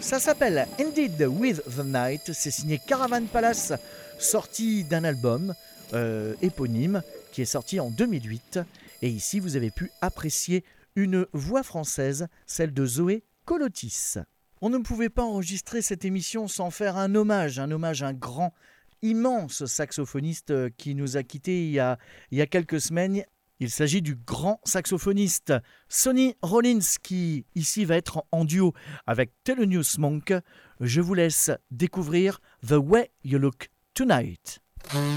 Ça s'appelle Indeed with the Night, c'est signé Caravan Palace, sorti d'un album éponyme qui est sorti en 2008. Et ici, vous avez pu apprécier une voix française, celle de Zoé Colotis. On ne pouvait pas enregistrer cette émission sans faire un hommage à un grand, immense saxophoniste qui nous a quittés il y a quelques semaines. Il s'agit du grand saxophoniste Sonny Rollins qui ici va être en duo avec Thelonious Monk. Je vous laisse découvrir The Way You Look Tonight.